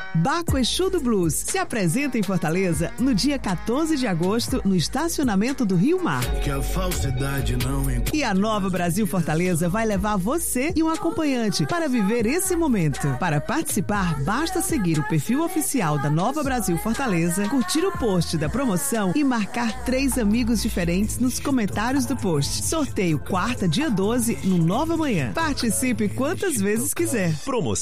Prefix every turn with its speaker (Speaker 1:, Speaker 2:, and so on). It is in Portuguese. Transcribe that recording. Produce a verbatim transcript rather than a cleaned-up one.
Speaker 1: Baco Exu do Blues se apresenta em Fortaleza no dia quatorze de agosto no estacionamento do Rio Mar.
Speaker 2: Que a falsidade não...
Speaker 1: E a Nova Brasil Fortaleza vai levar você e um acompanhante para viver esse momento. Para participar, basta seguir o perfil oficial da Nova Brasil Fortaleza, curtir o post da promoção e marcar três amigos diferentes nos comentários do post. Sorteio quarta, dia doze, no Nova Manhã. Participe quantas vezes quiser.
Speaker 3: Promoção